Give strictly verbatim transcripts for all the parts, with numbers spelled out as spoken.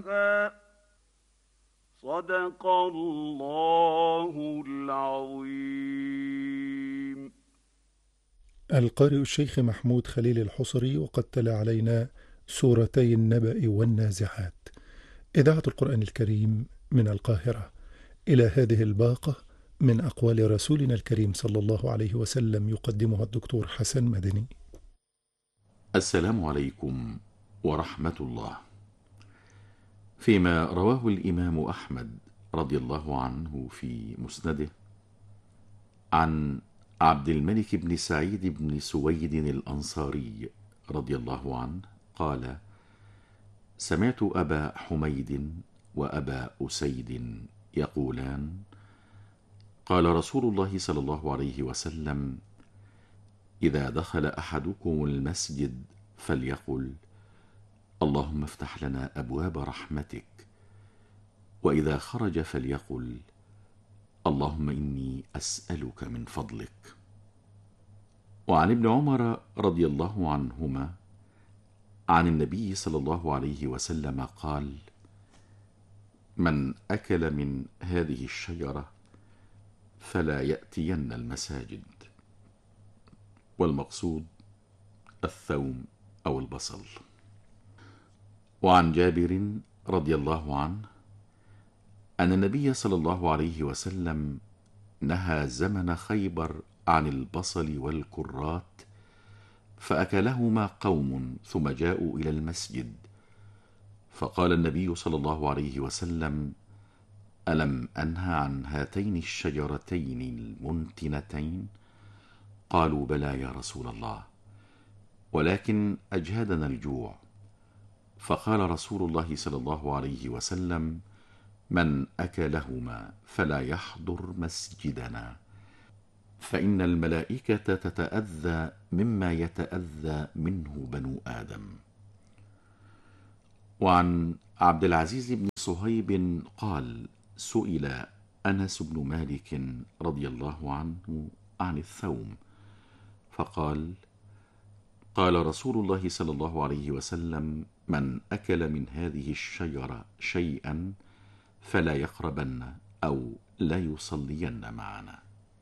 صدق الله العظيم. القارئ الشيخ محمود خليل الحصري، وقد تلا علينا سورتي النبأ والنازعات. إذاعة القرآن الكريم من القاهرة. إلى هذه الباقة من أقوال رسولنا الكريم صلى الله عليه وسلم يقدمها الدكتور حسن مدني. السلام عليكم ورحمة الله. فيما رواه الإمام أحمد رضي الله عنه في مسنده عن عبد الملك بن سعيد بن سويد الأنصاري رضي الله عنه قال: سمعت أبا حميد وأبا أسيد يقولان: قال رسول الله صلى الله عليه وسلم: إذا دخل أحدكم المسجد فليقل: اللهم افتح لنا أبواب رحمتك، وإذا خرج فليقل: اللهم إني أسألك من فضلك. وعن ابن عمر رضي الله عنهما عن النبي صلى الله عليه وسلم قال: من أكل من هذه الشجرة فلا يأتين المساجد. والمقصود الثوم أو البصل. وعن جابر رضي الله عنه أن النبي صلى الله عليه وسلم نهى زمن خيبر عن البصل والكرات، فأكلهما قوم ثم جاءوا إلى المسجد، فقال النبي صلى الله عليه وسلم: ألم أنهى عن هاتين الشجرتين المنتنتين؟ قالوا: بلى يا رسول الله، ولكن أجهدنا الجوع. فقال رسول الله صلى الله عليه وسلم: من أكلهما فلا يحضر مسجدنا، فإن الملائكة تتأذى مما يتأذى منه بنو آدم. وعن عبد العزيز بن صهيب قال: سئل أنس بن مالك رضي الله عنه عن الثوم، فقال: قال رسول الله صلى الله عليه وسلم: من أكل من هذه الشجرة شيئا فلا يقربن أو لا يصلين معنا.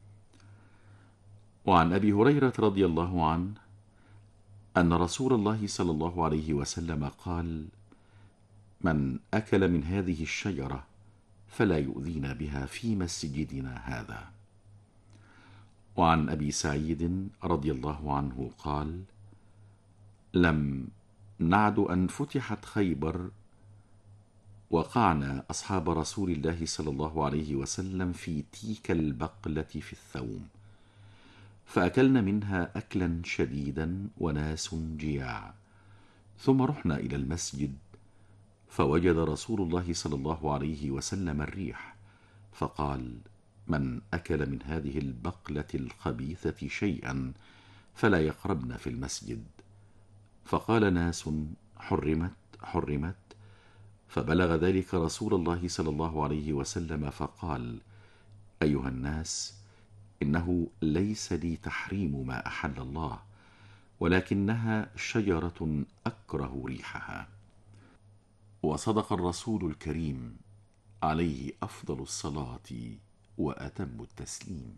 وعن أبي هريرة رضي الله عنه أن رسول الله صلى الله عليه وسلم قال: من أكل من هذه الشجرة فلا يؤذينا بها في مسجدنا هذا. وعن أبي سعيد رضي الله عنه قال: لم نعد أن فتحت خيبر وقعنا أصحاب رسول الله صلى الله عليه وسلم في تيك البقلة في الثوم، فأكلنا منها أكلا شديدا وناس جياع، ثم رحنا إلى المسجد فوجد رسول الله صلى الله عليه وسلم الريح، فقال: من أكل من هذه البقلة الخبيثة شيئا فلا يقربن في المسجد. فقال ناس: حرمت حرمت. فبلغ ذلك رسول الله صلى الله عليه وسلم فقال: أيها الناس، إنه ليس لي تحريم ما أحل الله، ولكنها شجرة أكره ريحها. وصدق الرسول الكريم عليه أفضل الصلاة وأتم التسليم.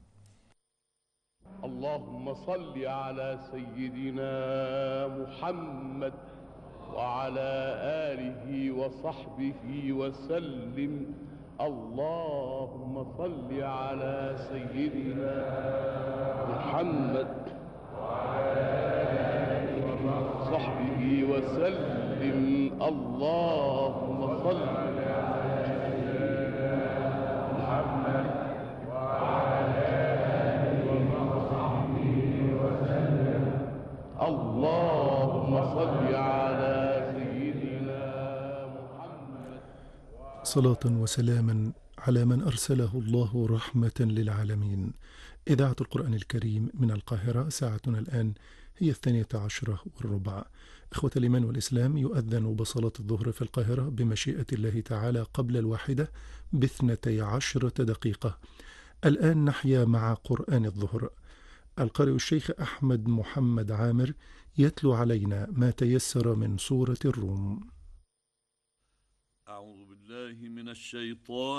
اللهم صل على سيدنا محمد وعلى آله وصحبه وسلم. اللهم صل على سيدنا محمد وعلى آله وصحبه وسلم. اللهم صل على سيدنا محمد وعلى آله وصحبه وسلم. اللهم صل على سيدنا محمد. صلاة وسلاما على من أرسله الله رحمة للعالمين. إذاعة القرآن الكريم من القاهرة. ساعتنا الآن هي الثانية عشرة والربع. إخوة الإيمان والإسلام، يؤذن بصلاة الظهر في القاهرة بمشيئة الله تعالى قبل الواحدة باثنتي عشرة دقيقة. الآن نحيا مع قرآن الظهر. القارئ الشيخ أحمد محمد عامر يتلو علينا ما تيسر من سورة الروم. أعوذ بالله من الشيطان